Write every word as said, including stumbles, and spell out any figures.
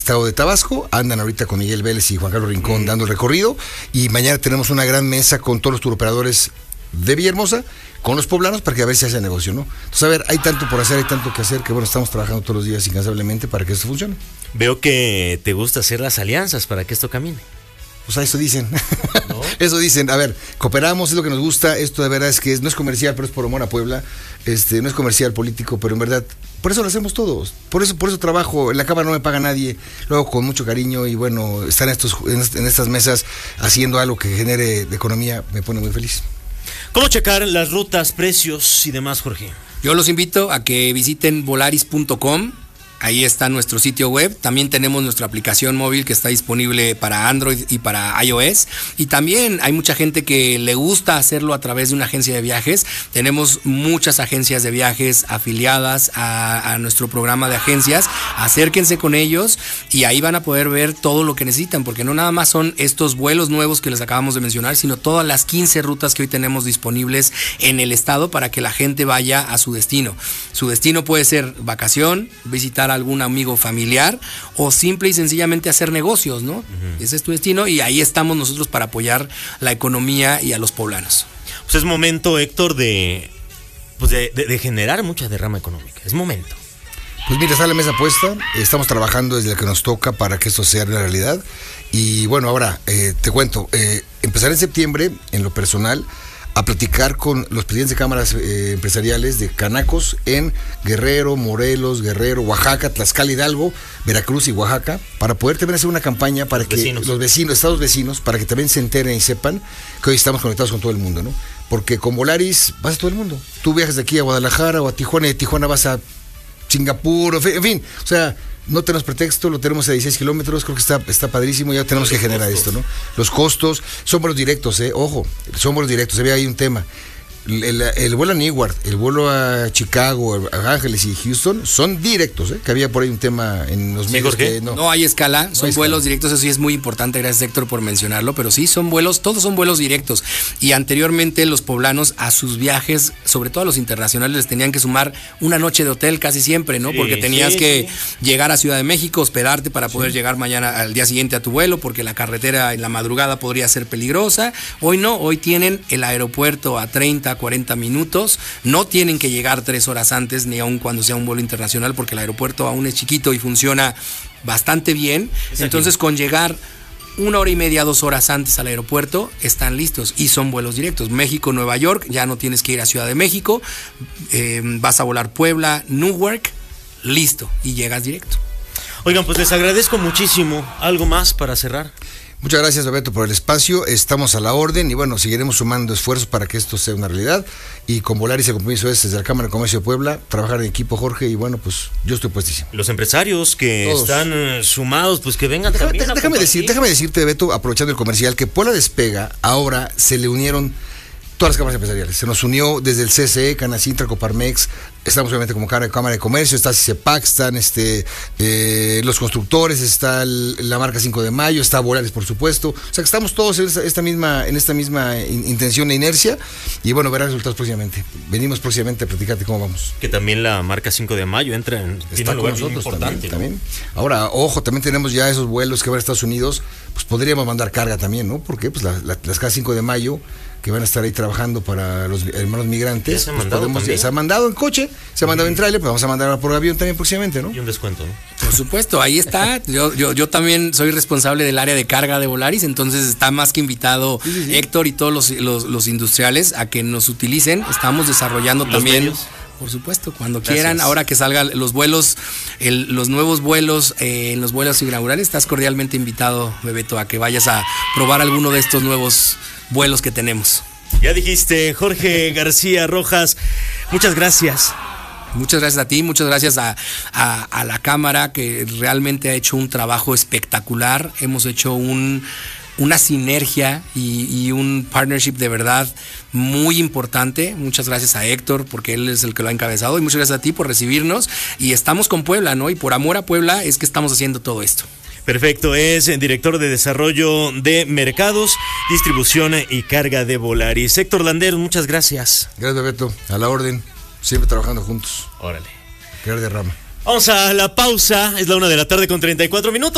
Estado de Tabasco, andan ahorita con Miguel Vélez y Juan Carlos Rincón mm. dando el recorrido, y mañana tenemos una gran mesa con todos los turoperadores de Villahermosa, con los poblanos, para que a ver si hace negocio, ¿no? Entonces, a ver, hay tanto por hacer, hay tanto que hacer, que bueno, estamos trabajando todos los días incansablemente para que esto funcione. Veo que te gusta hacer las alianzas para que esto camine. Pues a eso dicen, ¿no? Eso dicen, a ver, cooperamos, es lo que nos gusta, esto de verdad es que es, no es comercial, pero es por amor a Puebla, este, no es comercial político, pero en verdad, por eso lo hacemos todos, por eso, por eso trabajo, en la cámara no me paga nadie, lo hago con mucho cariño, y bueno, estar en estos, en estas mesas haciendo algo que genere de economía me pone muy feliz. ¿Cómo checar las rutas, precios y demás, Jorge? Yo los invito a que visiten volaris punto com. Ahí está nuestro sitio web. También tenemos nuestra aplicación móvil que está disponible para Android y para iOS. Y también hay mucha gente que le gusta hacerlo a través de una agencia de viajes. Tenemos muchas agencias de viajes afiliadas a, a nuestro programa de agencias. Acérquense con ellos y ahí van a poder ver todo lo que necesitan, porque no nada más son estos vuelos nuevos que les acabamos de mencionar, sino todas las quince rutas que hoy tenemos disponibles en el estado para que la gente vaya a su destino. Su destino puede ser vacación, visitar a algún amigo familiar, o simple y sencillamente hacer negocios, ¿no? Uh-huh. Ese es tu destino, y ahí estamos nosotros para apoyar la economía y a los poblanos. Pues es momento, Héctor, de, pues de, de, de generar mucha derrama económica. Es momento. Pues mira, está la mesa puesta, estamos trabajando desde la que nos toca para que esto sea una realidad. Y bueno, ahora eh, te cuento, eh, empezar en septiembre, en lo personal, a platicar con los presidentes de cámaras eh, empresariales de Canacos en Guerrero, Morelos, Guerrero, Oaxaca, Tlaxcala, Hidalgo, Veracruz y Oaxaca, para poder también hacer una campaña para los que vecinos. los vecinos, estados vecinos, para que también se enteren y sepan que hoy estamos conectados con todo el mundo, ¿no? Porque con Volaris vas a todo el mundo. Tú viajas de aquí a Guadalajara o a Tijuana, y de Tijuana vas a Singapur, en fin, o sea, no tenemos pretexto, lo tenemos a dieciséis kilómetros, creo que está, está padrísimo, ya tenemos que generar esto, ¿no? Los costos, son vuelos directos, eh, ojo, son vuelos directos, se ve ahí un tema. El, el, el vuelo a Newark, el vuelo a Chicago, a Ángeles y Houston son directos, ¿eh? Que había por ahí un tema en los medios que no. No hay escala, son no hay vuelos escala. directos, eso sí es muy importante, gracias Héctor por mencionarlo, pero sí, son vuelos, todos son vuelos directos, y anteriormente los poblanos a sus viajes, sobre todo a los internacionales, les tenían que sumar una noche de hotel casi siempre, ¿no? Sí, porque tenías sí, que sí. llegar a Ciudad de México, hospedarte para poder sí. llegar mañana al día siguiente a tu vuelo, porque la carretera en la madrugada podría ser peligrosa. Hoy no, hoy tienen el aeropuerto a treinta, cuarenta minutos, no tienen que llegar tres horas antes, ni aun cuando sea un vuelo internacional, porque el aeropuerto aún es chiquito y funciona bastante bien. Entonces, con llegar una hora y media, dos horas antes al aeropuerto, están listos, y son vuelos directos. México, Nueva York, ya no tienes que ir a Ciudad de México, eh, vas a volar Puebla, Newark, listo, y llegas directo. Oigan, pues les agradezco muchísimo. ¿Algo más para cerrar? Muchas gracias, Bebeto, por el espacio. Estamos a la orden y bueno, seguiremos sumando esfuerzos para que esto sea una realidad. Y con Volaris el compromiso es desde la Cámara de Comercio de Puebla, trabajar en equipo, Jorge, y bueno, pues yo estoy puestísimo. Los empresarios que Todos. están uh, sumados, pues que vengan déjame, también. Déjame, decir, déjame decirte, Bebeto, aprovechando el comercial, que Puebla Despega, ahora se le unieron todas las cámaras empresariales. Se nos unió desde el C C E, Canacintra, Coparmex, estamos obviamente como Cámara de Comercio, está CICEPAC, están este, eh, los constructores, está el, la marca cinco de mayo, está Volaris, por supuesto. O sea que estamos todos en esta, esta misma, en esta misma in, intención e inercia, y bueno, verán resultados próximamente. Venimos próximamente a platicarte cómo vamos. Que también la marca cinco de mayo entra en está con nosotros también, ¿no? también. Ahora, ojo, también tenemos ya esos vuelos que van a Estados Unidos, pues podríamos mandar carga también, ¿no? Porque pues la, la, las K cinco de mayo que van a estar ahí trabajando para los hermanos migrantes. Se ha pues mandado podemos, también. Se ha mandado en coche, se ha mandado en tráiler, pues vamos a mandar por avión también próximamente, ¿no? Y un descuento, ¿no? Por supuesto, ahí está. Yo, yo, yo también soy responsable del área de carga de Volaris, entonces está más que invitado sí, sí, sí. Héctor y todos los, los, los industriales a que nos utilicen. Estamos desarrollando ¿Los también. medios? Por supuesto, cuando Gracias. quieran, ahora que salgan los vuelos, el, los nuevos vuelos, eh, en los vuelos inaugurales, estás cordialmente invitado, Bebeto, a que vayas a probar alguno de estos nuevos vuelos que tenemos. Ya dijiste, Jorge García Rojas, muchas gracias. Muchas gracias a ti, muchas gracias a, a, a la Cámara, que realmente ha hecho un trabajo espectacular. Hemos hecho un, una sinergia y, y un partnership de verdad muy importante. Muchas gracias a Héctor, porque él es el que lo ha encabezado, y muchas gracias a ti por recibirnos. Y estamos con Puebla, ¿no? Y por amor a Puebla es que estamos haciendo todo esto. Perfecto, es director de Desarrollo de Mercados, Distribución y Carga de Volaris. Héctor Landeros, muchas gracias. Gracias, Bebeto, a la orden, siempre trabajando juntos. Órale. Crear derrama. Vamos a la pausa, es la una de la tarde con treinta y cuatro minutos.